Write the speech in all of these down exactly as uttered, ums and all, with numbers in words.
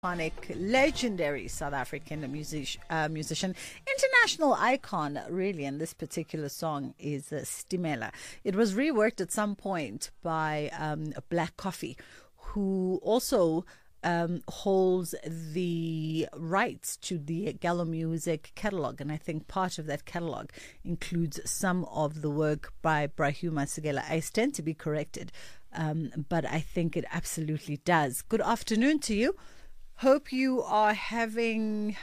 iconic, legendary South African music, uh, musician, international icon, really, and this particular song is uh, Stimela. It was reworked at some point by um, Black Coffee, who also um, holds the rights to the Gallo Music catalog, and I think part of that catalog includes some of the work by Brahuma Segela. I stand to be corrected, um, but I think it absolutely does. Good afternoon to you. Hope you are having,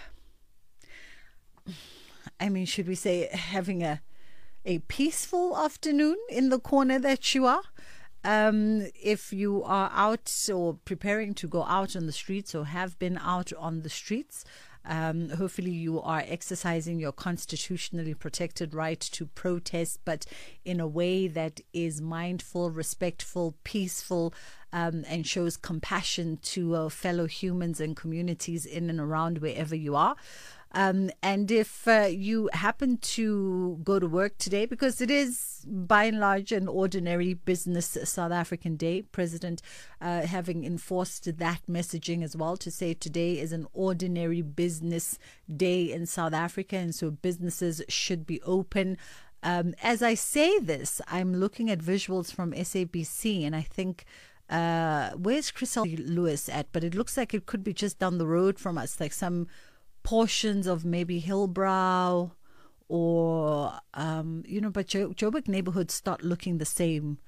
I mean, should we say having a a peaceful afternoon in the corner that you are? Um, if you are out or preparing to go out on the streets or have been out on the streets, um, hopefully you are exercising your constitutionally protected right to protest, but in a way that is mindful, respectful, peaceful, um, and shows compassion to uh, fellow humans and communities in and around wherever you are. Um, and if uh, you happen to go to work today, because it is by and large an ordinary business South African day, President uh, having enforced that messaging as well, to say today is an ordinary business day in South Africa, and so businesses should be open. Um, as I say this, I'm looking at visuals from S A B C, and I think, uh, where's Chris Lewis at? But it looks like it could be just down the road from us, like some portions of maybe Hillbrow or, um, you know, but jo- Joburg neighborhoods start looking the same.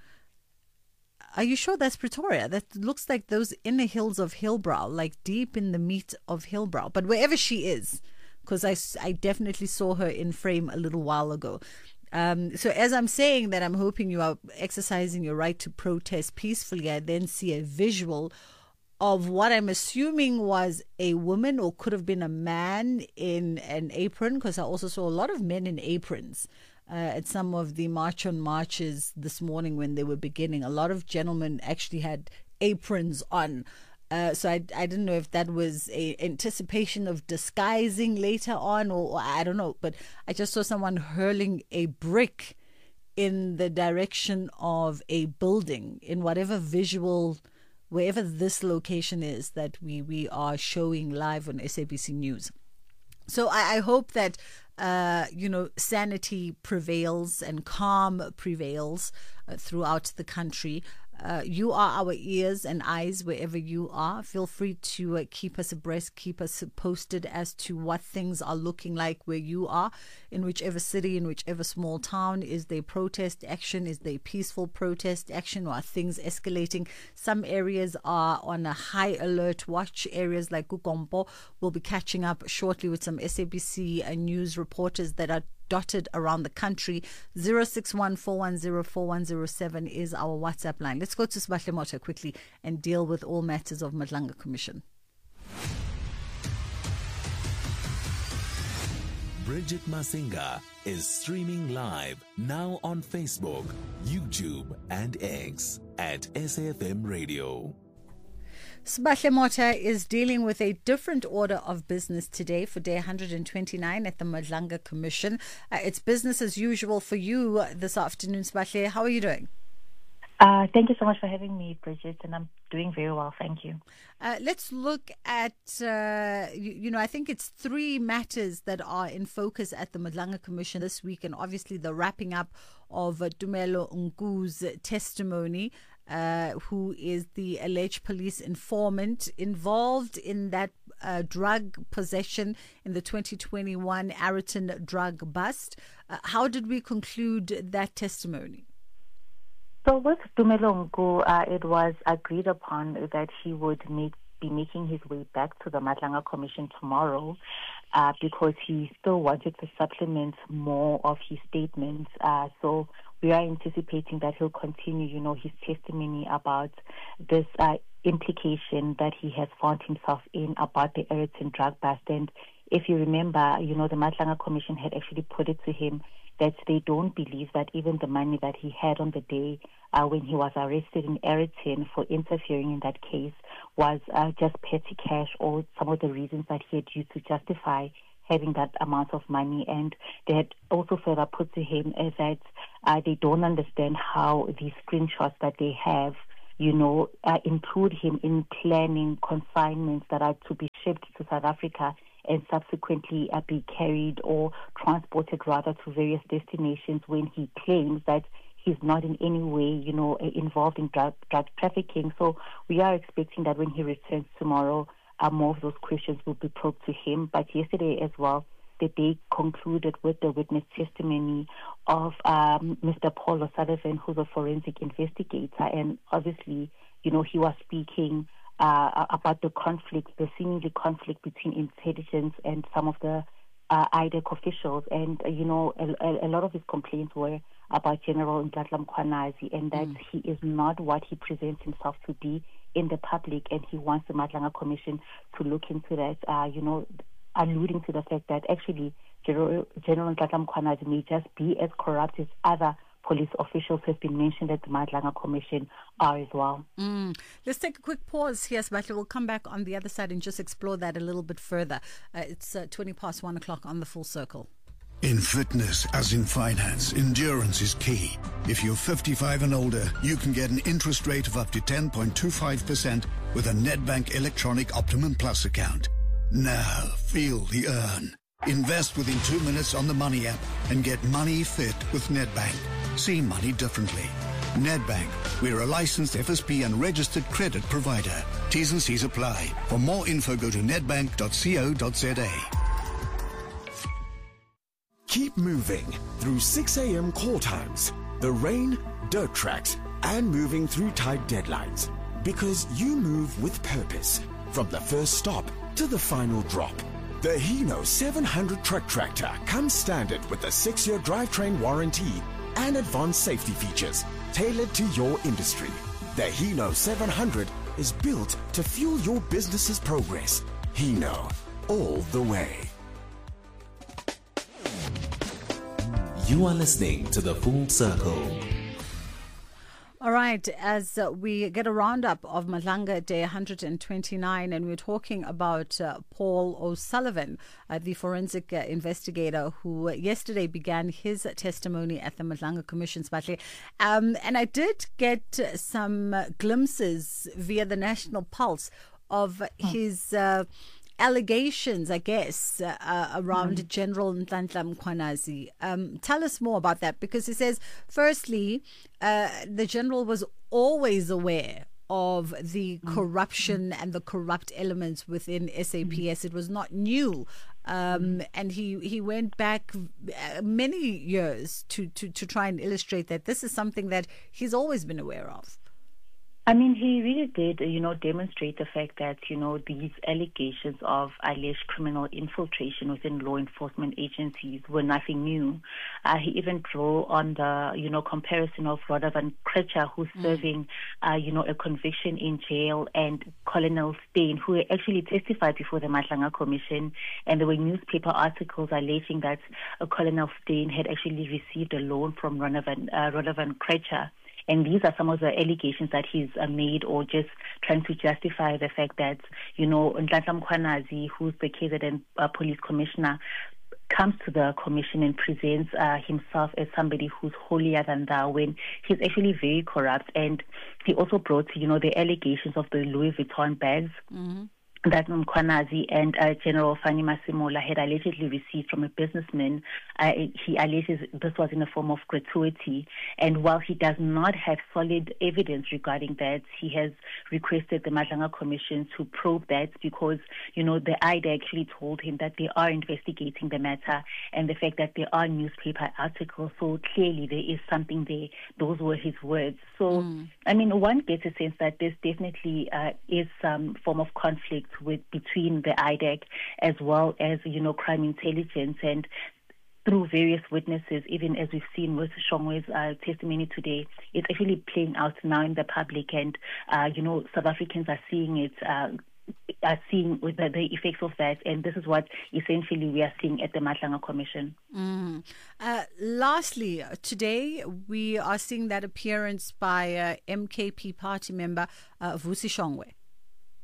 Are you sure that's Pretoria? That looks like those inner hills of Hillbrow, like deep in the meat of Hillbrow. But wherever she is, because I, I definitely saw her in frame a little while ago. Um, so as I'm saying that I'm hoping you are exercising your right to protest peacefully, I then see a visual of what I'm assuming was a woman or could have been a man in an apron, because I also saw a lot of men in aprons uh, at some of the march on marches this morning when they were beginning. A lot of gentlemen actually had aprons on. Uh, so I, I didn't know if that was a anticipation of disguising later on, or, or I don't know. But I just saw someone hurling a brick in the direction of a building in whatever visual, wherever this location is that we, we are showing live on S A B C News. So I, I hope that, uh, you know, sanity prevails and calm prevails uh, throughout the country. Uh, you are our ears and eyes wherever you are. Feel free to uh, keep us abreast, keep us posted as to what things are looking like where you are, in whichever city, in whichever small town. Is there protest action? Is there peaceful protest action? Or are things escalating? Some areas are on a high alert watch. Areas like Kukompo will be catching up shortly with some S A B C uh, News reporters that are dotted around the country. zero six one four one zero four one zero seven is our WhatsApp line. Let's go to Sibahle Mota quickly and deal with all matters of Madlanga Commission. Bridget Masinga is streaming live now on Facebook, YouTube, and X at S A F M Radio. Sibahle Mota is dealing with a different order of business today for day one hundred twenty-nine at the Madlanga Commission. Uh, it's business as usual for you this afternoon, Sibahle. How are you doing? Uh, thank you so much for having me, Bridget, and I'm doing very well, thank you. Uh, let's look at, uh, you, you know, I think it's three matters that are in focus at the Madlanga Commission this week, and obviously the wrapping up of uh, Tumelo Nku's testimony, uh, who is the alleged police informant involved in that uh, drug possession in the twenty twenty-one Ariton drug bust. Uh, how did we conclude that testimony? So with Tumelo Nku, uh, it was agreed upon that he would make, be making his way back to the Madlanga Commission tomorrow uh, because he still wanted to supplement more of his statements. Uh, so we are anticipating that he'll continue, you know, his testimony about this uh, implication that he has found himself in about the Ariton drug bust. And if you remember, you know, the Madlanga Commission had actually put it to him that they don't believe that even the money that he had on the day uh, when he was arrested in Ariton for interfering in that case was uh, just petty cash, or some of the reasons that he had used to justify having that amount of money. And they had also further put to him is that uh, they don't understand how these screenshots that they have you know, uh, include him in planning consignments that are to be shipped to South Africa and subsequently uh, be carried or transported rather to various destinations when he claims that he's not in any way, you know, involved in drug, drug trafficking. So we are expecting that when he returns tomorrow, uh, more of those questions will be probed to him. But yesterday as well, the day concluded with the witness testimony of um, Mister Paul O'Sullivan, who's a forensic investigator. And obviously, you know, he was speaking uh, about the conflict, the seemingly conflict between intelligence and some of the uh, I D E C officials. And, uh, you know, a, a lot of his complaints were about General Ndladla Mkhwanazi, and that mm. he is not what he presents himself to be in the public, and he wants the Madlanga Commission to look into that, uh, you know, alluding to the fact that actually General, General Ndladla Mkhwanazi may just be as corrupt as other police officials who have been mentioned at the Madlanga Commission are as well. Mm. Let's take a quick pause here, Sebastian. We'll come back on the other side and just explore that a little bit further. Uh, it's uh, twenty past one o'clock on the Full Circle. In fitness, as in finance, endurance is key. If you're fifty-five and older, you can get an interest rate of up to ten point two five percent with a Nedbank Electronic Optimum Plus account. Now, feel the earn. Invest within two minutes on the Money app and get money fit with Nedbank. See money differently. Nedbank, we're a licensed F S P and registered credit provider. T's and C's apply. For more info, go to nedbank dot co dot za. Keep moving through six a.m. call times, the rain, dirt tracks, and moving through tight deadlines. Because you move with purpose, from the first stop to the final drop. The Hino seven hundred truck tractor comes standard with a six-year drivetrain warranty and advanced safety features tailored to your industry. The Hino seven hundred is built to fuel your business's progress. Hino, all the way. You are listening to The Full Circle. All right, as uh, we get a roundup of Madlanga Day one hundred twenty-nine, and we're talking about uh, Paul O'Sullivan, uh, the forensic uh, investigator who uh, yesterday began his testimony at the Madlanga Commission. Um, and I did get uh, some uh, glimpses via the National Pulse of his Uh, allegations, I guess, uh, uh, around mm. General Ndladla Mkhwanazi. Um, tell us more about that, because he says, firstly, uh, the general was always aware of the mm. corruption and the corrupt elements within S A P S. Mm. It was not new. Um, and he, he went back many years to, to, to try and illustrate that this is something that he's always been aware of. I mean, he really did, you know, demonstrate the fact that, you know, these allegations of alleged criminal infiltration within law enforcement agencies were nothing new. Uh, he even drew on the, you know, comparison of Radovan Krejcir, who's mm. serving, uh, you know, a conviction in jail, and Colonel Steyn, who actually testified before the Madlanga Commission. And there were newspaper articles alleging that uh, Colonel Steyn had actually received a loan from Radovan, uh, Radovan Krejcir. And these are some of the allegations that he's uh, made, or just trying to justify the fact that, you know, Ndladla Mkhwanazi, who's the K Z N uh, police commissioner, comes to the commission and presents uh, himself as somebody who's holier than thou, when he's actually very corrupt. And he also brought, you know, the allegations of the Louis Vuitton bags. Mm-hmm. that Mkhwanazi and uh, General Fani Masemola had allegedly received from a businessman. Uh, he alleges this was in the form of gratuity. And while he does not have solid evidence regarding that, he has requested the Madlanga Commission to probe that, because, you know, the I D E actually told him that they are investigating the matter, and the fact that there are newspaper articles. So clearly there is something there. Those were his words. So, mm. I mean, one gets a sense that there's definitely uh, is some form of conflict with between the I D E C as well as, you know, crime intelligence, and through various witnesses, even as we've seen with Shongwe's uh, testimony today, it's actually playing out now in the public, and uh, you know, South Africans are seeing it, uh, are seeing the, the effects of that, and this is what essentially we are seeing at the Madlanga Commission. Mm. Uh, lastly, today we are seeing that appearance by uh, M K P party member uh, Vusi Shongwe.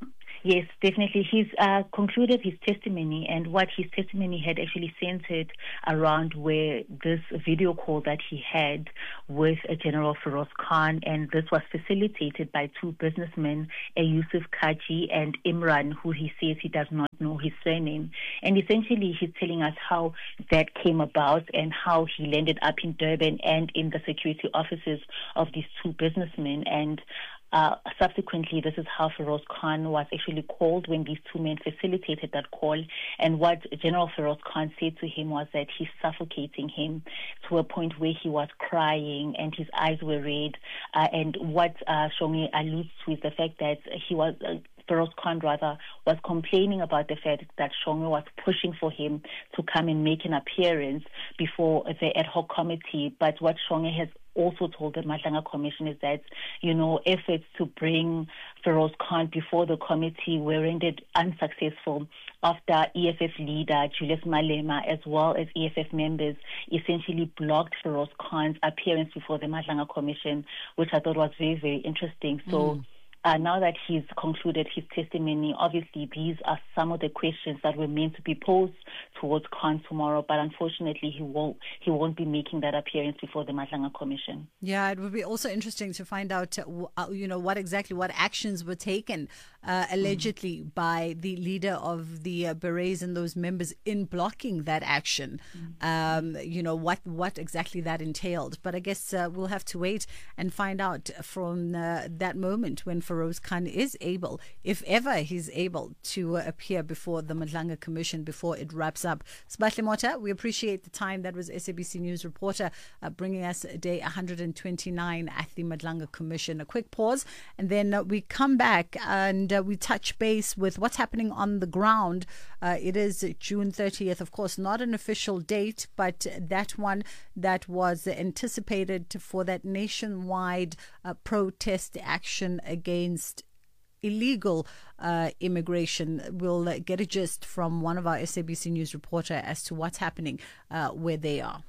Yes, definitely. He's uh, concluded his testimony, and what his testimony had actually centered around where this video call that he had with uh, General Feroz Khan, and this was facilitated by two businessmen, uh, Yusuf Kaji and Imran, who he says he does not know his surname. And essentially, he's telling us how that came about and how he landed up in Durban and in the security offices of these two businessmen. And Uh, subsequently, this is how Feroz Khan was actually called when these two men facilitated that call. And what General Feroz Khan said to him was that he's suffocating him to a point where he was crying and his eyes were red. Uh, and what uh, Shonge alludes to is the fact that he was... Uh, Feroz Khan rather was complaining about the fact that Shonge was pushing for him to come and make an appearance before the ad hoc committee. But what Shonge has also told the Madlanga Commission is that, you know, efforts to bring Feroz Khan before the committee were rendered unsuccessful after E F F leader Julius Malema, as well as E F F members, essentially blocked Feroz Khan's appearance before the Madlanga Commission, which I thought was very, very interesting. So. Mm. Uh, now that he's concluded his testimony, obviously these are some of the questions that were meant to be posed towards Khan tomorrow, but unfortunately he won't he won't be making that appearance before the Madlanga Commission. Yeah, it would be also interesting to find out, uh, you know, what exactly what actions were taken uh, allegedly mm. by the leader of the uh, Berets and those members in blocking that action. Mm. Um, you know, what what exactly that entailed. But I guess uh, we'll have to wait and find out from uh, that moment when Feroz Khan is able, if ever he's able, to uh, appear before the Madlanga Commission before it wraps up. Sibahle Mota, we appreciate the time. That was S A B C News reporter uh, bringing us day one hundred twenty-nine at the Madlanga Commission. A quick pause, and then uh, we come back and uh, we touch base with what's happening on the ground. Uh, it is June thirtieth, of course, not an official date, but that one that was anticipated for that nationwide uh, protest action against against illegal uh, immigration. We'll uh, get a gist from one of our S A B C News reporter as to what's happening uh, where they are.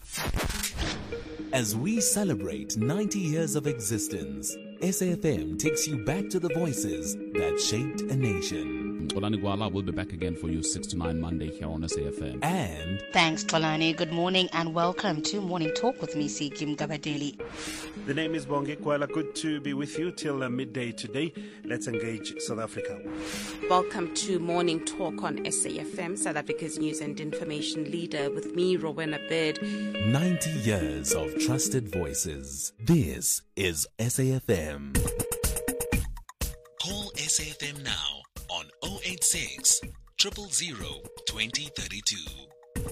As we celebrate ninety years of existence, S A F M takes you back to the voices that shaped a nation. Tolani Gwala will be back again for you six to nine Monday here on S A F M. And thanks, Tolani. Good morning and welcome to Morning Talk with me, Kim Gabadeli. The name is Bonge Kwala. Good to be with you till uh, midday today. Let's engage South Africa. Welcome to Morning Talk on S A F M, South Africa's news and information leader, with me, Rowena Bird. ninety years of trusted voices. This is S A F M. Call S A F M now on zero eight six, zero zero zero, two zero three two.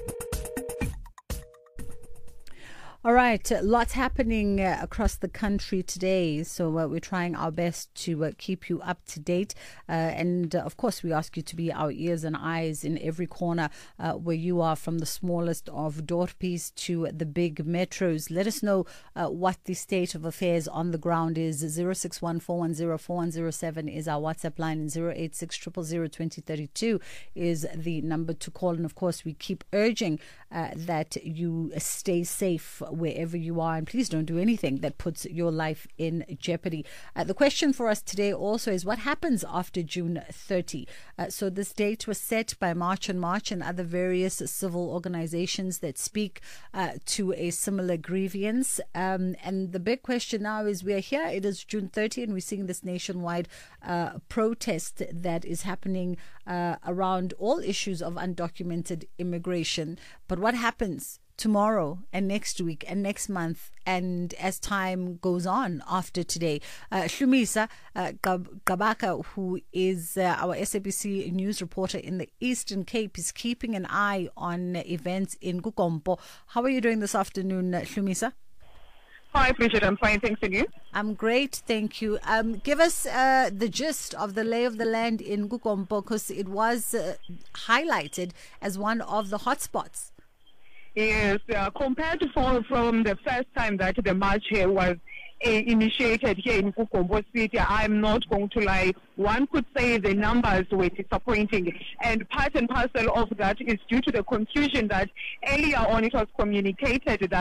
All right, uh, lots happening uh, across the country today, so uh, we're trying our best to uh, keep you up to date. Uh, and uh, of course, we ask you to be our ears and eyes in every corner uh, where you are, from the smallest of dorpies to the big metros. Let us know uh, what the state of affairs on the ground is. zero six one, four one zero, four one zero seven is our WhatsApp line, and zero eight six, zero zero zero, two zero three two is the number to call. And of course, we keep urging uh, that you stay safe wherever you are, and please don't do anything that puts your life in jeopardy. Uh, the question for us today also is, what happens after June thirtieth? Uh, so this date was set by March and March and other various civil organizations that speak uh, to a similar grievance. Um, and the big question now is, we are here, it is June thirtieth, and we're seeing this nationwide uh, protest that is happening uh, around all issues of undocumented immigration. But what happens tomorrow and next week and next month, and as time goes on after today? Uh, Hlumisa uh, Gabaka, who is uh, our S A B C News reporter in the Eastern Cape, is keeping an eye on events in Kukompo. How are you doing this afternoon, Hlumisa? Hi, Bridget. I'm fine. Thanks, and you? I'm great, thank you. Um, give us uh, the gist of the lay of the land in Kukompo, because it was uh, highlighted as one of the hotspots. Yes, uh, compared to from, from the first time that the march here was uh, initiated here in Kukombo City, I'm not going to lie, one could say the numbers were disappointing, and part and parcel of that is due to the confusion that earlier on it was communicated that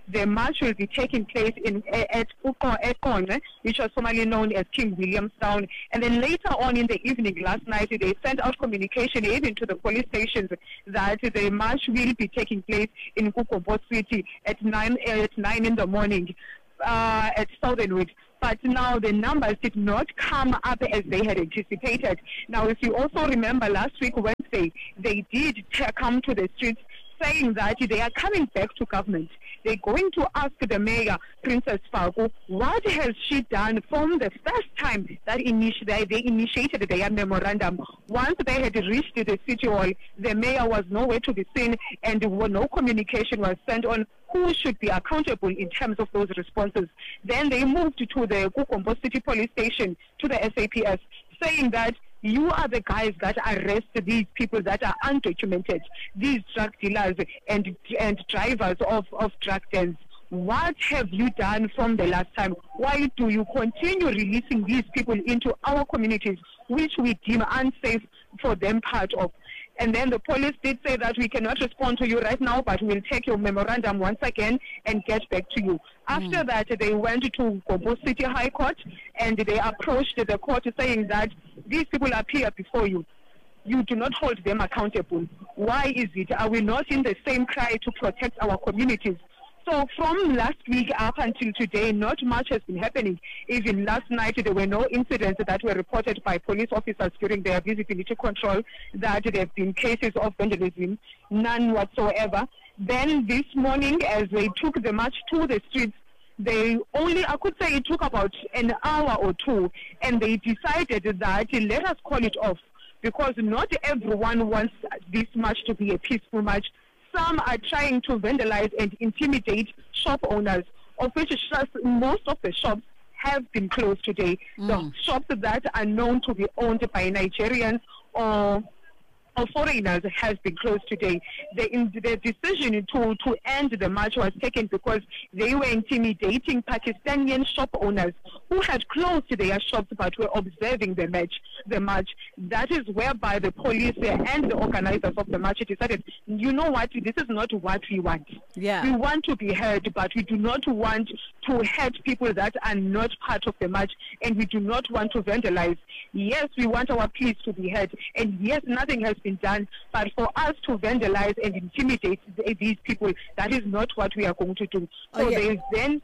the march will be taking place in at Ekone, which was formerly known as King Williamstown. And then later on in the evening last night, they sent out communication even to the police stations that the march will be taking place in Kukombo City at nine at nine in the morning uh, at Southernwood. But now the numbers did not come up as they had anticipated. Now, if you also remember last week Wednesday, they did t- come to the streets saying that they are coming back to government. They're going to ask the mayor, Princess Faku, what has she done from the first time that initi- they initiated their memorandum. Once they had reached the city hall, the mayor was nowhere to be seen, and no communication was sent on who should be accountable in terms of those responses. Then they moved to the Kukombo City Police Station, to the S A P S, saying that you are the guys that arrest these people that are undocumented, these drug dealers and and drivers of, of drug dens. What have you done from the last time? Why do you continue releasing these people into our communities, which we deem unsafe for them part of? And then the police did say that we cannot respond to you right now, but we'll take your memorandum once again and get back to you. After mm. that, they went to Kobo City High Court and they approached the court saying that these people appear before you. You do not hold them accountable. Why is it? Are we not in the same cry to protect our communities? So from last week up until today, not much has been happening. Even last night, there were no incidents that were reported by police officers during their visibility control that there have been cases of vandalism, none whatsoever. Then this morning, as they took the march to the streets, they only, I could say it took about an hour or two, and they decided that let us call it off, because not everyone wants this march to be a peaceful march. Some are trying to vandalize and intimidate shop owners, of which most of the shops have been closed today. Mm. The shops that are known to be owned by Nigerians or or foreigners has been closed today. The, in, the decision to, to end the march was taken because they were intimidating Pakistani shop owners who had closed their shops but were observing the march. The march. That is whereby the police and the organizers of the march decided, you know what, this is not what we want. Yeah. We want to be heard, but we do not want to hurt people that are not part of the march, and we do not want to vandalize. Yes, we want our pleas to be heard, and yes, nothing has been done, but for us to vandalize and intimidate these people, that is not what we are going to do. So okay. there is then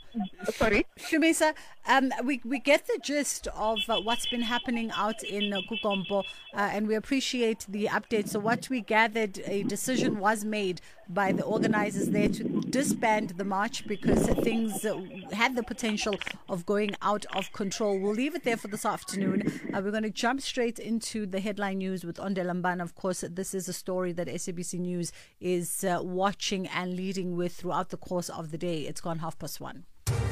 Sorry? Shumisa, um, we, we get the gist of uh, what's been happening out in uh, Kukombo, uh, and we appreciate the update. So what we gathered, a decision was made by the organizers there to disband the march because things uh, had the potential of going out of control. We'll leave it there for this afternoon. Uh, we're going to jump straight into the headline news with Ondela Mbana. Of course, this is a story that S A B C News is uh, watching and leading with throughout the course of the day. It's gone half past one.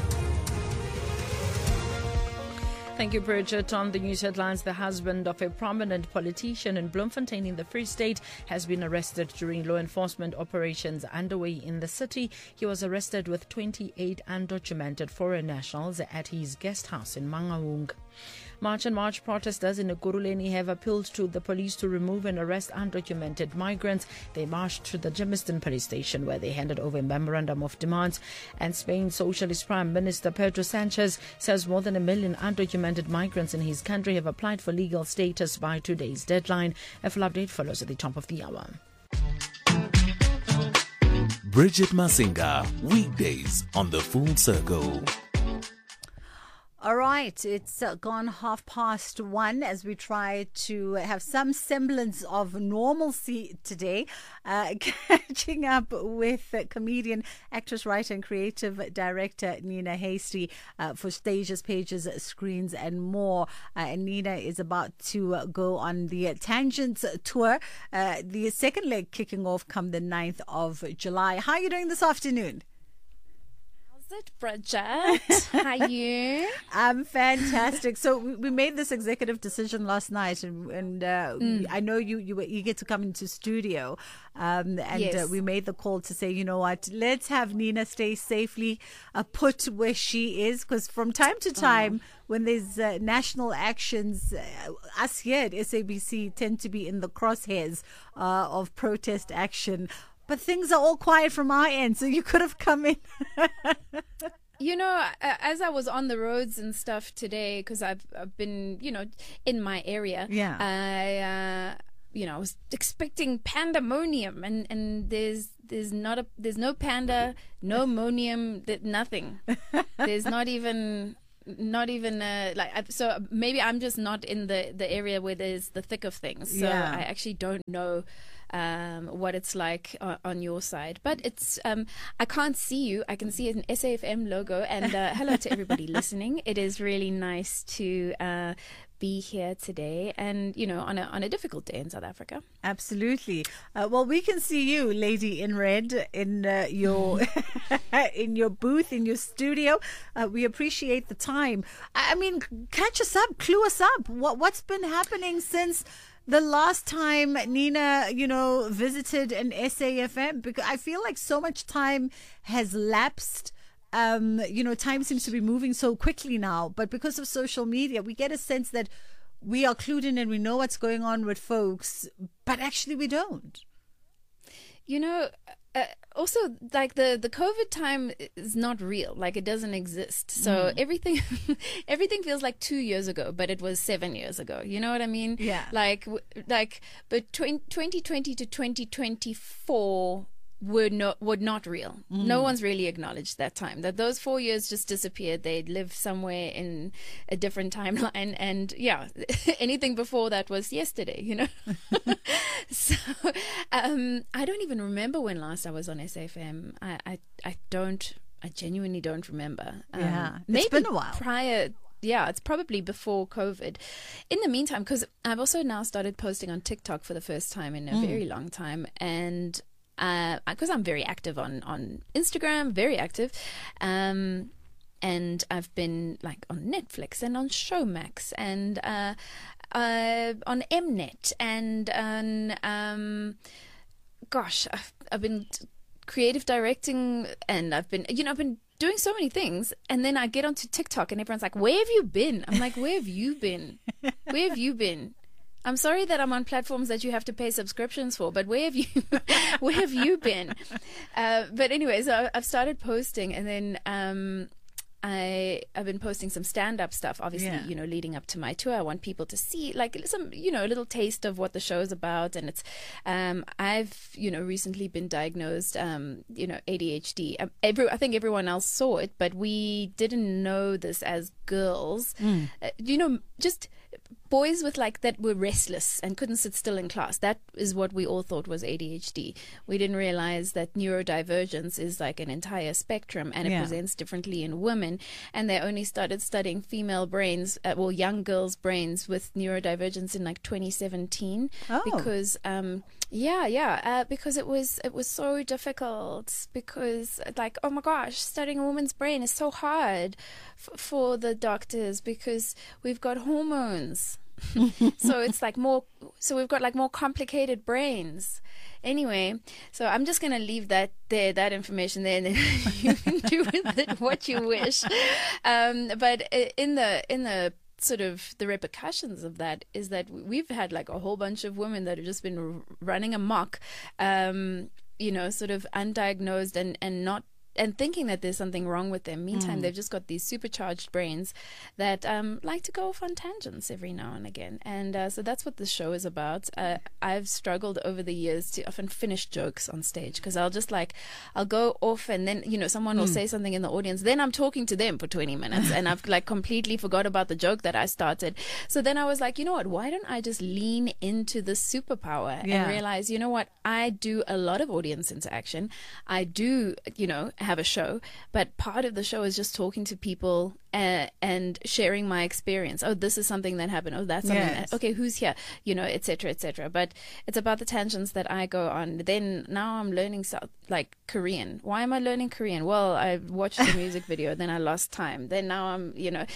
Thank you, Bridget. On the news headlines, the husband of a prominent politician in Bloemfontein in the Free State has been arrested during law enforcement operations underway in the city. He was arrested with twenty-eight undocumented foreign nationals at his guest house in Mangaung. March and March protesters in Ekurhuleni have appealed to the police to remove and arrest undocumented migrants. They marched to the Germiston police station where they handed over a memorandum of demands. And Spain's Socialist Prime Minister Pedro Sanchez says more than a million undocumented migrants in his country have applied for legal status by today's deadline. A full update follows at the top of the hour. Bridget Masinga, weekdays on The Full Circle. All right, it's uh, gone half past one as we try to have some semblance of normalcy today. Uh, catching up with uh, comedian, actress, writer and creative director Nina Hastie uh, for stages, pages, screens and more. Uh, and Nina is about to uh, go on the Tangents tour, uh, the second leg kicking off come the ninth of July. How are you doing this afternoon? It, Bridget? How are you? I'm fantastic. So we, we made this executive decision last night, and, and uh, mm. I know you, you were eager to come into studio, um, and yes. uh, we made the call to say, you know what, let's have Nina stay safely uh, put where she is, because from time to time, oh. when there's uh, national actions, uh, us here at S A B C tend to be in the crosshairs uh, of protest action. But things are all quiet from our end, so you could have come in. You know, as I was on the roads and stuff today, because I've, I've been, you know, in my area. Yeah. I, uh, you know, I was expecting pandemonium, and, and there's there's not a there's no panda, no monium, nothing. There's not even. Not even uh, like so. Maybe I'm just not in the, the area where there's the thick of things. So Yeah. I actually don't know um, what it's like on, on your side. But it's um, I can't see you. I can see an S A F M logo. And uh, hello to everybody listening. It is really nice to uh, be here today, and you know, on a on a difficult day in South Africa. Absolutely. Uh, well, we can see you, lady in red, in uh, your in your booth, in your studio. Uh, we appreciate the time. I I mean, catch us up, clue us up. What what's been happening since the last time Nina, you know, visited an S A F M? Because I feel like so much time has lapsed. Um, you know, time seems to be moving so quickly now, but because of social media, we get a sense that we are clued in and we know what's going on with folks, but actually we don't. You know, uh, also, like the, the COVID time is not real. Like it doesn't exist. So Mm. everything, everything feels like two years ago, but it was seven years ago. You know what I mean? Yeah. Like, w- like, but twenty twenty to twenty twenty-four were not were not real. Mm. No one's really acknowledged that time. That those four years just disappeared. They lived somewhere in a different timeline, and yeah, anything before that was yesterday. You know. So um, I don't even remember when last I was on S A F M. I I, I don't. I genuinely don't remember. Um, Yeah, it's maybe been a while. Prior. Yeah, it's probably before COVID. In the meantime, because I've also now started posting on TikTok for the first time in a Mm. very long time, and because uh, I'm very active on, on Instagram, very active, um, and I've been like on Netflix and on Showmax and uh, uh, on Mnet and on, um, gosh, I've, I've been creative directing, and I've been, you know, I've been doing so many things, and then I get onto TikTok and everyone's like, where have you been? I'm like, where have you been? Where have you been? I'm sorry that I'm on platforms that you have to pay subscriptions for, but where have you, where have you been? Uh, but anyway, so I've started posting, and then um, I I've been posting some stand-up stuff. Obviously, Yeah. you know, leading up to my tour, I want people to see like some, you know, a little taste of what the show is about. And it's, um, I've you know recently been diagnosed, um, you know, A D H D. Um, every I think everyone else saw it, but we didn't know this as girls. Mm. Uh, you know, just boys with like that were restless and couldn't sit still in class. That is what we all thought was A D H D. We didn't realize that neurodivergence is like an entire spectrum, and it Yeah. presents differently in women. And they only started studying female brains, uh, well, young girls' brains with neurodivergence in like twenty seventeen. Oh. Because, um, yeah, yeah, uh, because it was it was so difficult. Because, like, oh my gosh, studying a woman's brain is so hard f- for the doctors because we've got hormones. So it's like more, so we've got like more complicated brains. Anyway, so I'm just going to leave that there, that information there, and then you can do with it what you wish. Um, but in the, in the, sort of the repercussions of that is that we've had like a whole bunch of women that have just been r- running amok, um, you know, sort of undiagnosed and, and not, and thinking that there's something wrong with them. Meantime, Mm. they've just got these supercharged brains that um, like to go off on tangents every now and again. And uh, so that's what the show is about. Uh, I've struggled over the years to often finish jokes on stage because I'll just like, I'll go off and then, you know, someone will Mm. say something in the audience. Then I'm talking to them for twenty minutes and I've like completely forgot about the joke that I started. So then I was like, you know what, why don't I just lean into the superpower Yeah. and realize, you know what, I do a lot of audience interaction. I do, you know, have a show, but part of the show is just talking to people uh, and sharing my experience. Oh, this is something that happened. Oh, that's something. Yes. That, okay, who's here? You know, et cetera, et cetera. But it's about the tangents that I go on. Then now I'm learning South, like Korean. Why am I learning Korean? Well, I watched the music video, then I lost time. Then now I'm, you know,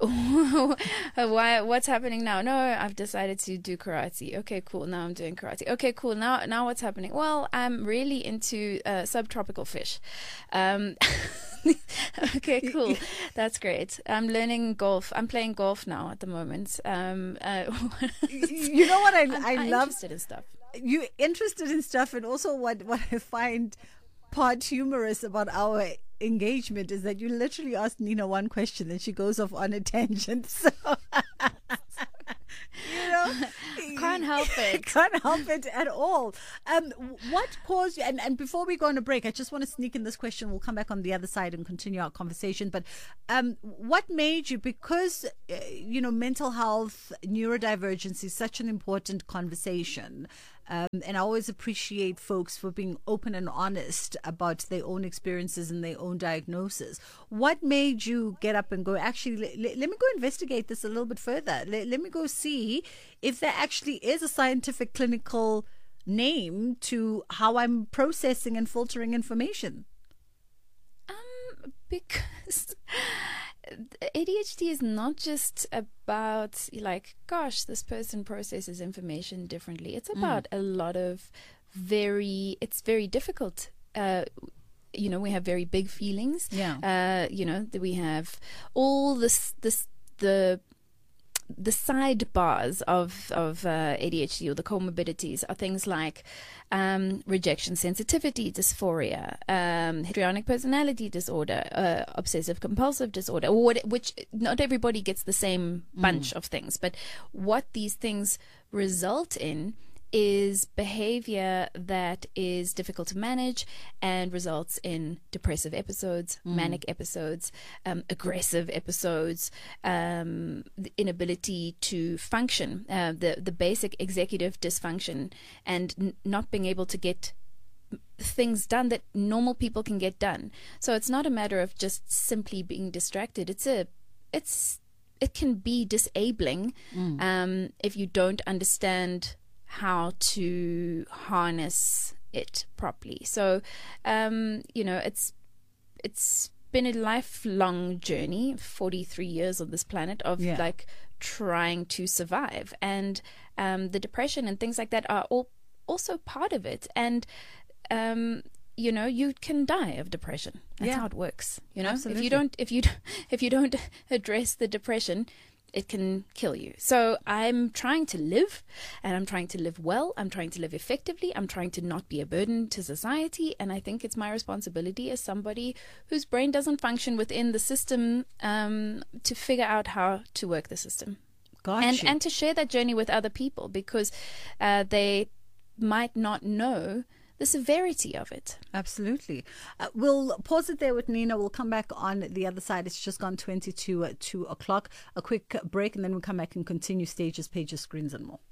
why? What's happening now? No, I've decided to do karate. Okay, cool. Now I'm doing karate. Okay, cool. Now, now what's happening? Well, I'm really into uh, subtropical fish. Um, okay, cool. That's great. it. I'm learning golf. I'm playing golf now at the moment. Um, uh, you know what I, I'm, I I'm love? interested in stuff. You're interested in stuff, and also what, what I find part humorous about our engagement is that you literally ask Nina one question and she goes off on a tangent. So, you know, can't help it. Can't help it at all. Um, what caused you? And, and before we go on a break, I just want to sneak in this question. We'll come back on the other side and continue our conversation. But um, what made you? Because uh, you know, mental health, neurodivergence is such an important conversation. Um, and I always appreciate folks for being open and honest about their own experiences and their own diagnosis. What made you get up and go, actually, let, let, let me go investigate this a little bit further. Let, let me go see if there actually is a scientific clinical name to how I'm processing and filtering information? Um, because A D H D is not just about like, gosh, this person processes information differently. It's about mm. a lot of very, it's very difficult. Uh, you know, we have very big feelings. Yeah. Uh, you know, we have all this, this, the, the sidebars of of uh, A D H D or the comorbidities are things like um, rejection sensitivity dysphoria, um, histrionic personality disorder, uh, obsessive compulsive disorder, or what, which not everybody gets the same bunch mm. of things. But what these things result in is behavior that is difficult to manage and results in depressive episodes, mm. manic episodes, um, aggressive episodes, um, the inability to function, uh, the, the basic executive dysfunction, and n- not being able to get things done that normal people can get done. So it's not a matter of just simply being distracted. It's a, it's, it can be disabling mm. um, if you don't understand how to harness it properly. So, um, you know, it's it's been a lifelong journey, forty-three years on this planet of yeah. like trying to survive, and um, the depression and things like that are all also part of it. And um, you know, you can die of depression. That's yeah. how it works. You know, Absolutely. if you don't, if you if you don't address the depression, it can kill you. So I'm trying to live, and I'm trying to live well. I'm trying to live effectively. I'm trying to not be a burden to society. And I think it's my responsibility as somebody whose brain doesn't function within the system um, to figure out how to work the system. Got and you. and to share that journey with other people, because uh, they might not know the severity of it. Absolutely. Uh, we'll pause it there with Nina. We'll come back on the other side. It's just gone twenty-two at two o'clock. A quick break, and then we'll come back and continue stages, pages, screens, and more.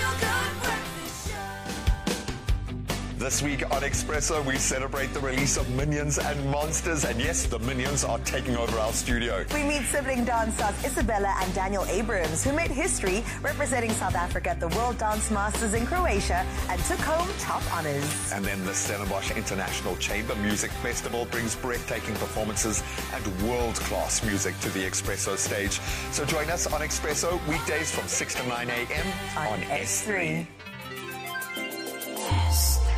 This week on Expresso, we celebrate the release of Minions and Monsters. And yes, the Minions are taking over our studio. We meet sibling dance stars Isabella and Daniel Abrams, who made history representing South Africa at the World Dance Masters in Croatia and took home top honors. And then the Stellenbosch International Chamber Music Festival brings breathtaking performances and world-class music to the Expresso stage. So join us on Expresso weekdays from six to nine a.m. on, on S three. S three.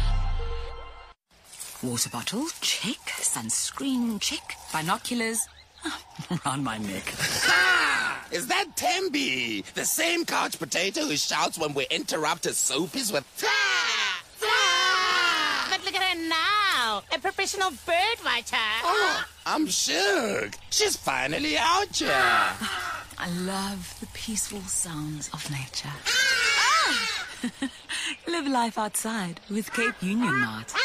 Water bottle, check. Sunscreen, check. Binoculars, oh, around my neck. Ha! Is that Tembi? The same couch potato who shouts when we interrupt his soapies with "Fah! Fah!" But look at her now, a professional bird watcher. Oh, I'm shook. She's finally out here. I love the peaceful sounds of nature. Ah! Live life outside with Cape Union Mart.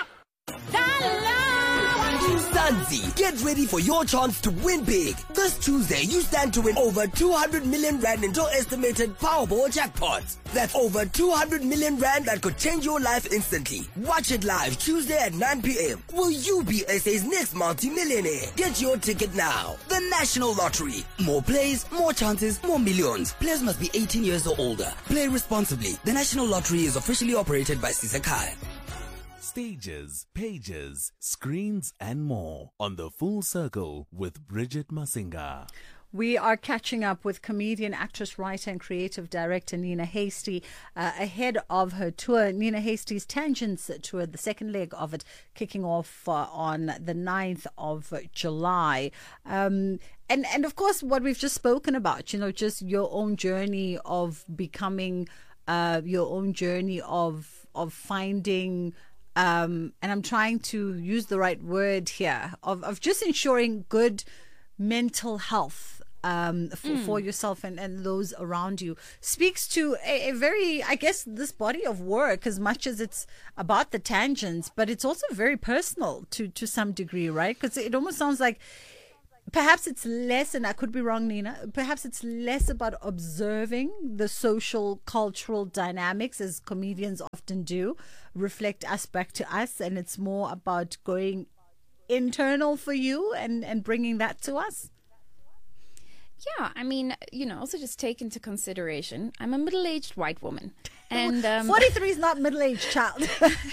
Mzansi, get ready for your chance to win big. This Tuesday, you stand to win over two hundred million rand into estimated Powerball jackpots. That's over two hundred million rand that could change your life instantly. Watch it live Tuesday at nine p.m. Will you be S A's next multi-millionaire? Get your ticket now. The National Lottery. More plays, more chances, more millions. Players must be eighteen years or older. Play responsibly. The National Lottery is officially operated by Sisakai. Stages, pages, screens, and more on The Full Circle with Bridget Masinga. We are catching up with comedian, actress, writer, and creative director Nina Hastie uh, ahead of her tour. Nina Hastie's Tangents tour, the second leg of it, kicking off uh, on the ninth of July. Um, and, and of course, what we've just spoken about, you know, just your own journey of becoming, uh, your own journey of of finding, um, and I'm trying to use the right word here, of, of just ensuring good mental health um, for, mm. for yourself and, and those around you, speaks to a, a very, I guess, this body of work, as much as it's about the tangents, but it's also very personal to, to some degree, right? Because it almost sounds like perhaps it's less, and I could be wrong, Nina, perhaps it's less about observing the social, cultural dynamics, as comedians often do, reflect us back to us, and it's more about going internal for you and, and bringing that to us? Yeah, I mean, you know, also just take into consideration, I'm a middle-aged white woman. And um, forty-three is not middle-aged, child.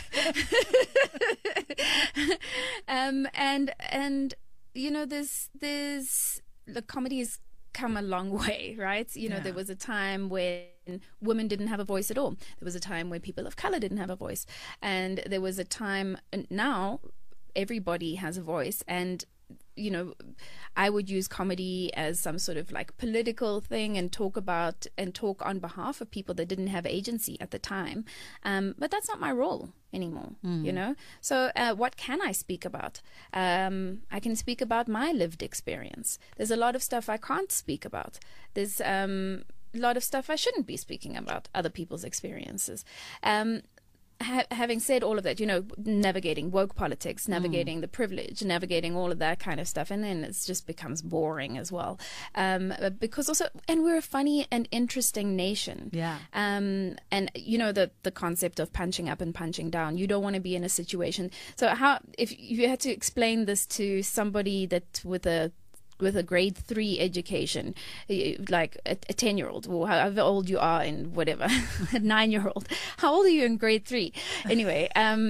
um, and, and you know, there's, there's, the comedy has come a long way, right? You know, yeah. There was a time when women didn't have a voice at all. There was a time when people of color didn't have a voice. And there was a time, now everybody has a voice. And you know, I would use comedy as some sort of like political thing and talk about and talk on behalf of people that didn't have agency at the time. Um, but that's not my role anymore, mm. you know? So uh, what can I speak about? Um, I can speak about my lived experience. There's a lot of stuff I can't speak about. There's um, a lot of stuff I shouldn't be speaking about, other people's experiences. Um, Ha- having said all of that, you know, navigating woke politics, navigating mm. the privilege, navigating all of that kind of stuff, and then it just becomes boring as well. Um, because also, and we're a funny and interesting nation. Yeah. Um, and you know the the concept of punching up and punching down. You don't want to be in a situation. So how, if you had to explain this to somebody that with a with a grade three education, like a, a ten-year-old, or however old you are in whatever, a nine-year-old. How old are you in grade three? Anyway, um,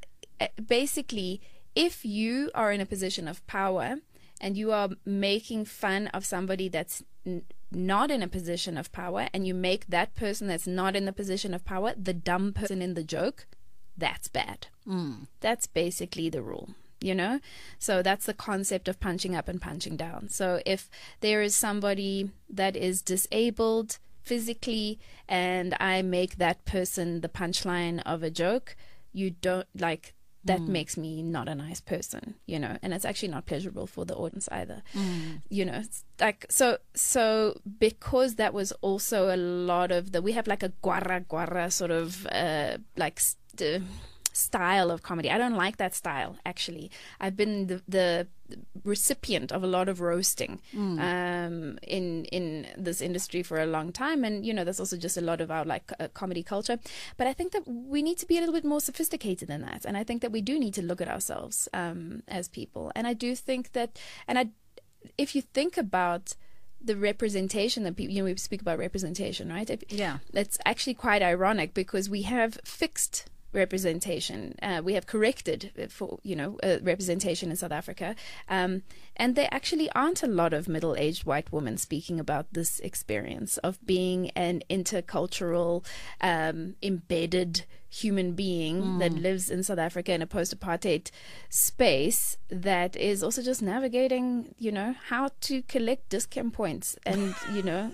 basically, if you are in a position of power and you are making fun of somebody that's n- not in a position of power, and you make that person that's not in the position of power the dumb person in the joke, that's bad. Mm. That's basically the rule. You know, so that's the concept of punching up and punching down. So if there is somebody that is disabled physically and I make that person the punchline of a joke, you don't like that mm. makes me not a nice person, you know, and it's actually not pleasurable for the audience either. Mm. You know, it's like, so, so because that was also a lot of the, we have like a guarra guarra sort of uh, like, st- style of comedy. I don't like that style, actually. I've been the, the recipient of a lot of roasting mm. um, in in this industry for a long time, and you know, there's also just a lot of our like uh, comedy culture. But I think that we need to be a little bit more sophisticated than that, and I think that we do need to look at ourselves um, as people. And I do think that, and I, if you think about the representation that people, you know, we speak about representation, right? If, yeah, it's actually quite ironic because we have fixed representation. Uh, we have corrected for, you know, uh, representation in South Africa. Um, and there actually aren't a lot of middle-aged white women speaking about this experience of being an intercultural, um, embedded human being mm. that lives in South Africa in a post-apartheid space that is also just navigating, you know, how to collect discount points and, you know...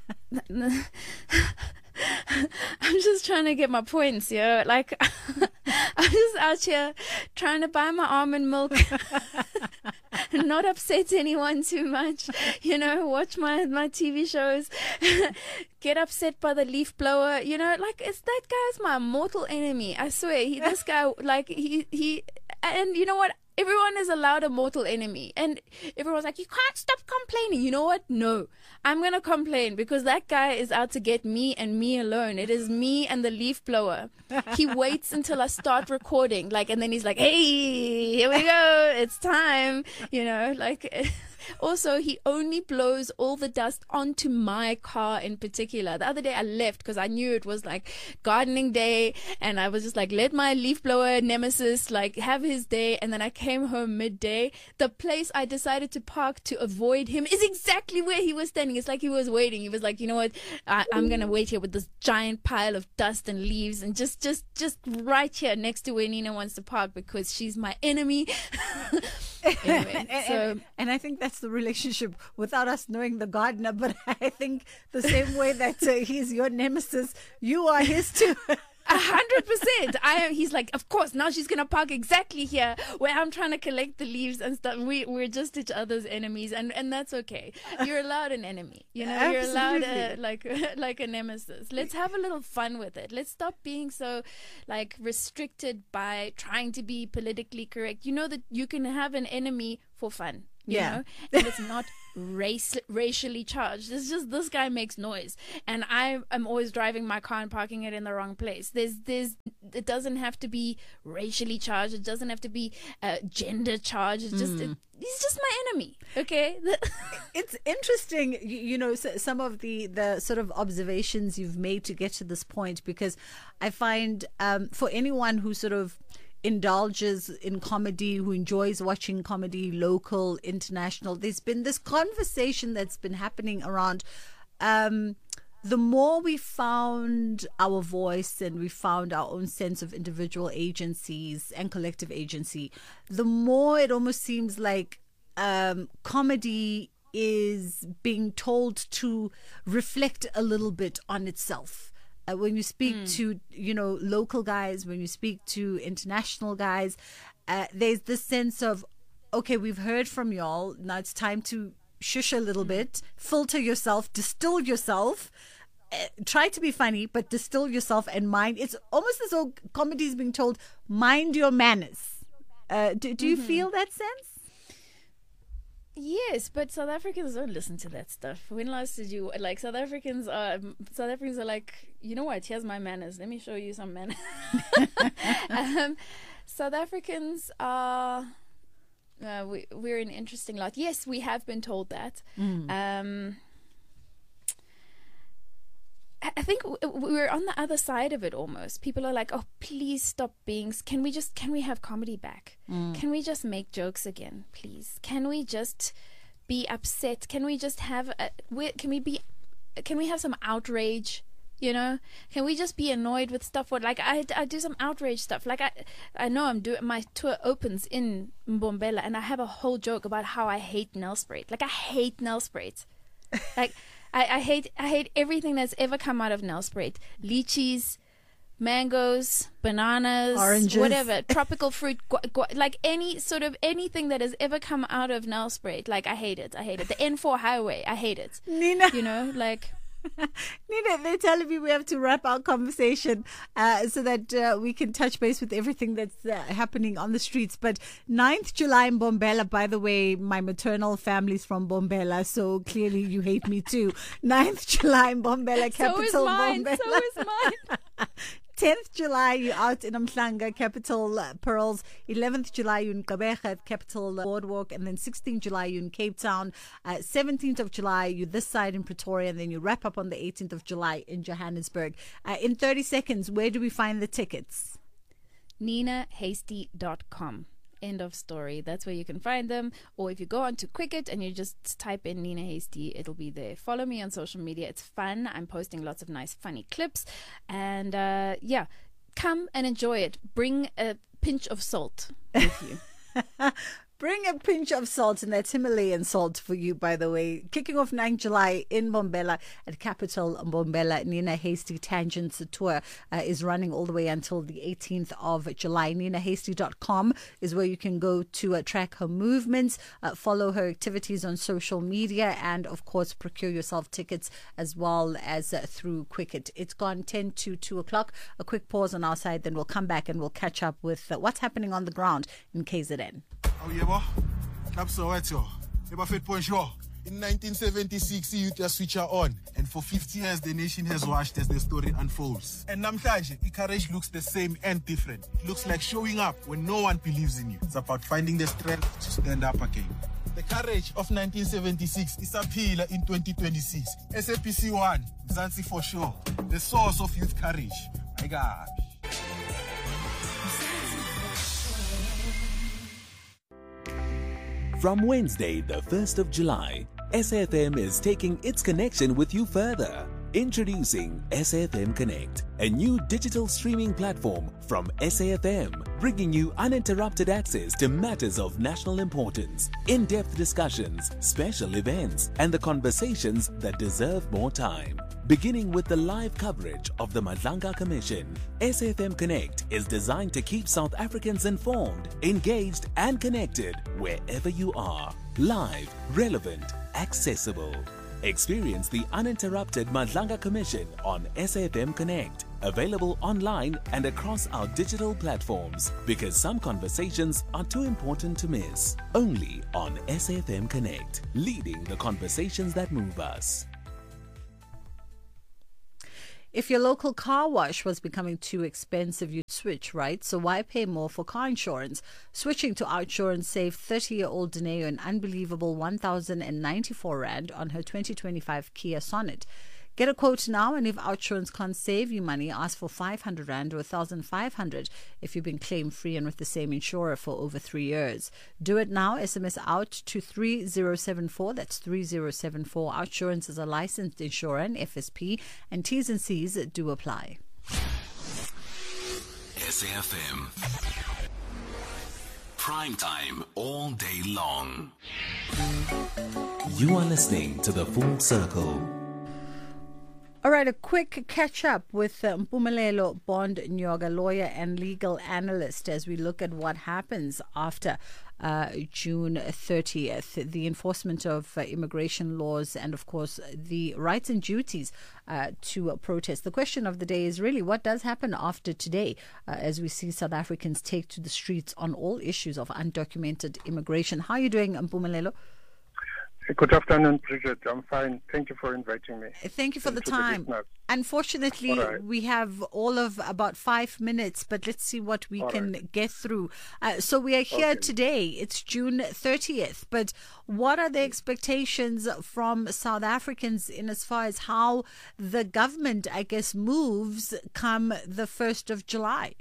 I'm just trying to get my points, yo. Like, I'm just out here trying to buy my almond milk, not upset anyone too much, you know, watch my, my T V shows, get upset by the leaf blower, you know, like, it's that guy's my mortal enemy. I swear, he, this guy, like, he, he, and you know what? Everyone is allowed a mortal enemy, and everyone's like, you can't stop complaining. You know what? No, I'm going to complain because that guy is out to get me and me alone. It is me and the leaf blower. He waits until I start recording, like, and then he's like, hey, here we go. It's time. You know, like, Also, he only blows all the dust onto my car in particular. The other day I left because I knew it was like gardening day, and I was just like, let my leaf blower nemesis like have his day. And then I came home midday. The place I decided to park to avoid him is exactly where he was standing. It's like he was waiting. He was like, you know what? I, I'm gonna wait here with this giant pile of dust and leaves, and just, just, just right here next to where Nina wants to park because she's my enemy. Anyway, and, so and, and I think that's the relationship without us knowing the gardener, but I think the same way that uh, he's your nemesis, you are his too. A hundred percent. I am. He's like, of course. Now she's gonna park exactly here where I'm trying to collect the leaves and stuff. We we're just each other's enemies, and, and that's okay. You're allowed an enemy. You know, you're allowed a, like like a nemesis. Let's have a little fun with it. Let's stop being so like restricted by trying to be politically correct. You know that you can have an enemy for fun. You Yeah. know? And it's not race racially charged. It's just this guy makes noise, and I am always driving my car and parking it in the wrong place. There's there's it doesn't have to be racially charged. It doesn't have to be uh, gender charged. It's just Mm. it, he's just my enemy. Okay. It's interesting, you, you know, so, some of the, the sort of observations you've made to get to this point, because I find um, for anyone who sort of indulges in comedy, who enjoys watching comedy, local, international, there's been this conversation that's been happening around um, the more we found our voice and we found our own sense of individual agencies and collective agency, the more it almost seems like um, comedy is being told to reflect a little bit on itself. Uh, when you speak Mm. to, you know, local guys, when you speak to international guys, uh, there's this sense of, okay, we've heard from y'all. Now it's time to shush a little bit, filter yourself, distill yourself, uh, try to be funny, but distill yourself and mind. It's almost as though comedy is being told, mind your manners. Uh, do, do you Mhm. feel that sense? Yes, but South Africans don't listen to that stuff. When last did you like South Africans are South Africans are like, you know what? Here's my manners. Let me show you some manners. um, South Africans are uh, we we're an interesting lot. Yes, we have been told that. Mm. Um, I I think w- w- we're on the other side of it almost. People are like, "Oh, please stop being. Can we just? Can we have comedy back? Mm. Can we just make jokes again, please? Can we just be upset? Can we just have? A, we, can we be? Can we have some outrage? You know? Can we just be annoyed with stuff? What like I, I do some outrage stuff. Like I I know I'm doing my tour opens in Mbombela, and I have a whole joke about how I hate Nelspruit. Like I hate Nelspruit. Like. I, I hate I hate everything that's ever come out of Nelspruit. Lychees, mangoes, bananas, Oranges. whatever, tropical fruit, gu- gu- like any sort of anything that has ever come out of Nelspruit. Like I hate it. I hate it. The N four highway, I hate it. Nina. You know, like Nina, they're telling me we have to wrap our conversation uh, so that uh, we can touch base with everything that's uh, happening on the streets. But ninth July in Mbombela, by the way, my maternal family's from Mbombela, so clearly you hate me too. ninth July in Mbombela, capital so is mine. Mbombela. So is mine. tenth July, you're out in Umhlanga, capital uh, Pearls. eleventh July, you're in Gqeberha, capital uh, Boardwalk. And then sixteenth July, you're in Cape Town. Uh, seventeenth of July, you're this side in Pretoria. And then you wrap up on the eighteenth of July in Johannesburg. Uh, in thirty seconds, where do we find the tickets? nina hasty dot com. End of story. That's where you can find them. Or if you go onto Quicket and you just type in Nina Hasty, it'll be there. Follow me on social media. It's fun. I'm posting lots of nice, funny clips. And uh, yeah, come and enjoy it. Bring a pinch of salt with you. Bring a pinch of salt, and that's Himalayan salt for you, by the way. Kicking off ninth July in Mbombela at Capital Mbombela. Nina Hasty Tangents Tour uh, is running all the way until the eighteenth of July. nina hasty dot com is where you can go to uh, track her movements, uh, follow her activities on social media, and, of course, procure yourself tickets as well as uh, through Quicket. It's gone ten to two o'clock. A quick pause on our side, then we'll come back and we'll catch up with uh, what's happening on the ground in K Z N. Oh, yeah, boy. Clap so right, yo. Never fit point, sure. In nineteen seventy-six, you just switch her on. And for fifty years, the nation has watched as the story unfolds. And namhlanje, Courage looks the same and different. It looks like showing up when no one believes in you. It's about finding the strength to stand up again. The courage of nineteen seventy-six is appeal in twenty twenty-six. S A P C one, Mzansi for sure. The source of youth courage. My God. From Wednesday, the first of July, S A F M is taking its connection with you further. Introducing S A F M Connect, a new digital streaming platform from S A F M, bringing you uninterrupted access to matters of national importance, in-depth discussions, special events, and the conversations that deserve more time. Beginning with the live coverage of the Madlanga Commission, S A F M Connect is designed to keep South Africans informed, engaged, and connected wherever you are. Live, relevant, accessible. Experience the uninterrupted Madlanga Commission on S A F M Connect, available online and across our digital platforms, because some conversations are too important to miss. Only on S A F M Connect, leading the conversations that move us. If your local car wash was becoming too expensive, you'd switch, right? So why pay more for car insurance? Switching to OUTsurance saved thirty-year-old Dineo an unbelievable one thousand ninety-four rand on her twenty twenty-five Kia Sonet. Get a quote now, and if OUTsurance can't save you money, ask for five hundred rand or one thousand five hundred if you've been claim-free and with the same insurer for over three years. Do it now. S M S out to three zero seven four. That's three zero seven four. OUTsurance is a licensed insurer and F S P, and T's and C's do apply. S A F M. Prime time all day long. You are listening to The Full Circle. All right, a quick catch up with uh, Mpumelelo Bond Nyoga, lawyer and legal analyst, as we look at what happens after uh, June thirtieth, the enforcement of uh, immigration laws, and of course the rights and duties uh, to uh, protest. The question of the day is really what does happen after today, uh, as we see South Africans take to the streets on all issues of undocumented immigration. How are you doing, Mpumelelo? Good afternoon, Bridget. I'm fine. Thank you for inviting me. Thank you for the time. The Unfortunately, right. we have all of about five minutes, but let's see what we all can right. get through. Uh, so we are here okay. today. It's June thirtieth, but what are the expectations from South Africans in as far as how the government, I guess, moves come the first of July?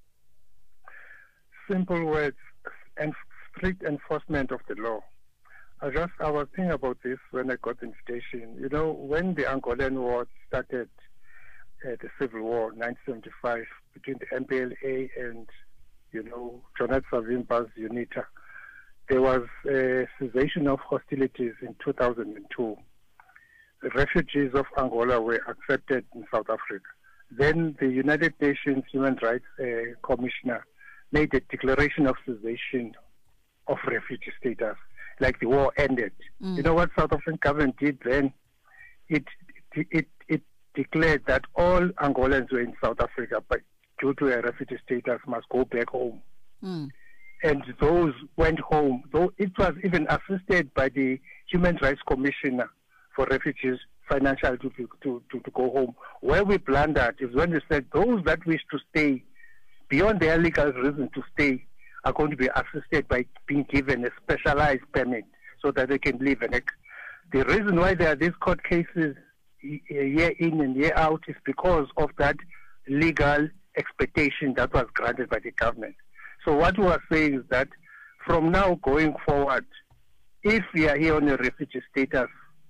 Simple words and strict enforcement of the law. I just I was thinking about this when I got the invitation. You know, when the Angolan War started, uh, the Civil War, nineteen seventy-five, between the M P L A and, you know, Jonas Savimba's UNITA, there was a cessation of hostilities in two thousand two. The refugees of Angola were accepted in South Africa. Then the United Nations Human Rights uh, Commissioner made a declaration of cessation of refugee status. Like the war ended. Mm. You know what South African government did then? It, it it it declared that all Angolans who were in South Africa, but due to a refugee status, must go back home. Mm. And those went home. Though it was even assisted by the Human Rights Commissioner for Refugees financially to to, to, to go home. Where we blundered is when we said those that wish to stay beyond their legal reason to stay are going to be assisted by being given a specialized permit so that they can live. And the reason why there are these court cases year in and year out is because of that legal expectation that was granted by the government. So what we are saying is that from now going forward, if you are here on a refugee status,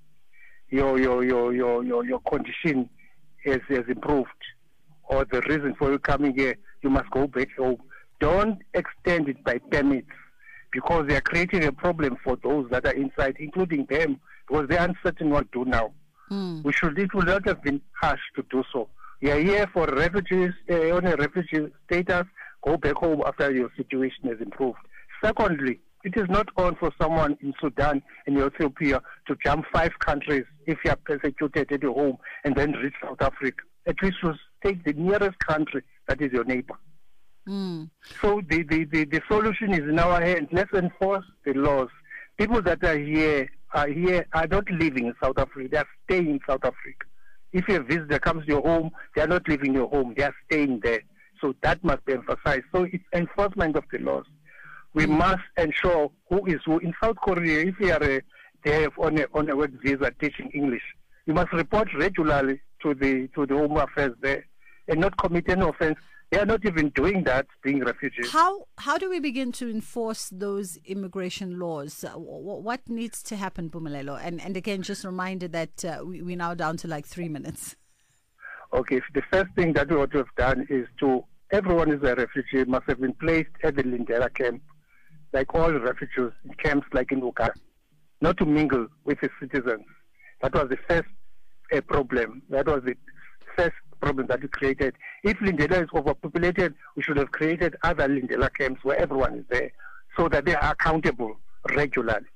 your your your your your, your condition has, has improved, or the reason for you coming here, you must go back home. Don't extend it by permits, because they are creating a problem for those that are inside, including them, because they are uncertain what to do now. Mm. We should, it would not have been harsh to do so. You are here for refugees, uh, on a refugee status, go back home after your situation has improved. Secondly, it is not on for someone in Sudan and Ethiopia to jump five countries if you are persecuted at your home and then reach South Africa. At least you take the nearest country that is your neighbor. Mm. So the, the, the, the solution is in our hands. Let's enforce the laws. People that are here are here are not living in South Africa. They are staying in South Africa. If a visitor comes to your home, they are not leaving your home. They are staying there. So that must be emphasized. So it's enforcement of the laws. We mm. must ensure who is who. In South Korea, if you are a, there on a, on a work visa teaching English, you must report regularly to the to the Home Affairs there and not commit any offense. They are not even doing that, being refugees. How how do we begin to enforce those immigration laws? Uh, what needs to happen, Mpumelelo? And and again, just reminded that uh, we, we're now down to like three minutes. Okay, the first thing that we ought to have done is to, everyone is a refugee, must have been placed at the Lindela camp, like all refugees in camps like in Uganda, not to mingle with the citizens. That was the first uh, problem. That was the first problem that we created. If Lindela is overpopulated, we should have created other Lindela camps where everyone is there so that they are accountable regularly.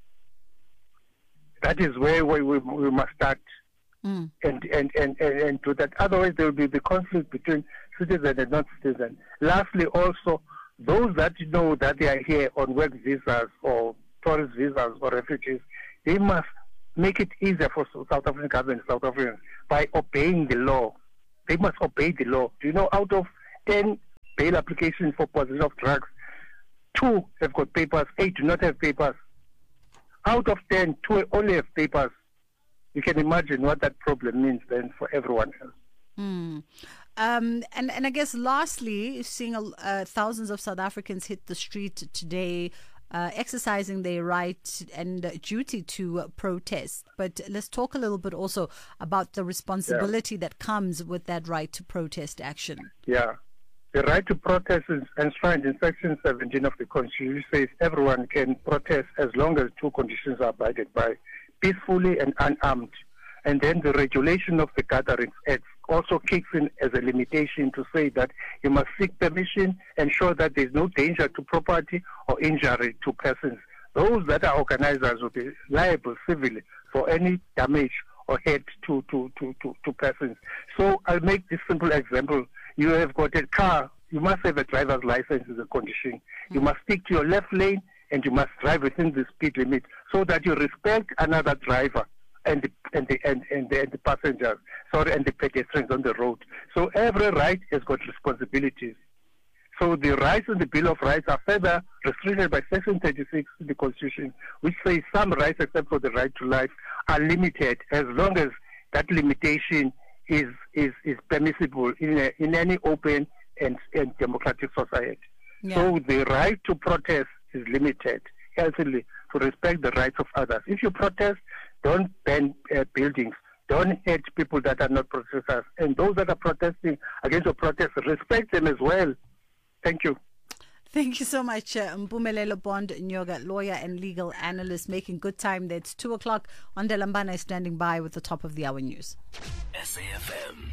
That is where we, we, we must start mm. and, and, and, and, and do that. Otherwise, there will be the conflict between citizen and non-citizen. Lastly, also, those that know that they are here on work visas or tourist visas or refugees, they must make it easier for South African government, South Africans, by obeying the law. They must obey the law. Do you know, out of ten bail applications for possession of drugs, two have got papers, eight do not have papers. Out of ten, two only have papers. You can imagine what that problem means then for everyone else. Mm. Um, and, and I guess lastly, seeing uh, thousands of South Africans hit the street today, Uh, exercising their right and uh, duty to uh, protest. But let's talk a little bit also about the responsibility yeah. that comes with that right to protest action. Yeah. The right to protest is enshrined in Section seventeen of the Constitution, which says everyone can protest as long as two conditions are abided by, peacefully and unarmed. And then the regulation of the Gatherings Act also kicks in as a limitation to say that you must seek permission, ensure that there is no danger to property or injury to persons. Those that are organizers will be liable civilly for any damage or hurt to, to, to, to, to persons. So I'll make this simple example. You have got a car, you must have a driver's license as a condition. Mm-hmm. You must stick to your left lane and you must drive within the speed limit so that you respect another driver. And the, and, the, and, and, the, and the passengers, sorry, and the pedestrians on the road. So every right has got responsibilities. So the rights in the Bill of Rights are further restricted by Section thirty-six of the Constitution, which says some rights, except for the right to life, are limited as long as that limitation is is, is permissible in a, in any open and, and democratic society. Yeah. So the right to protest is limited, healthily, to respect the rights of others. If you protest, don't ban uh, buildings. Don't hate people that are not protesters. And those that are protesting against your protest, respect them as well. Thank you. Thank you so much, uh, Mpumelelo Bond Nyoga, lawyer and legal analyst, making good time. That's two o'clock. Wanda Lambana is standing by with the top of the hour news. S A F M.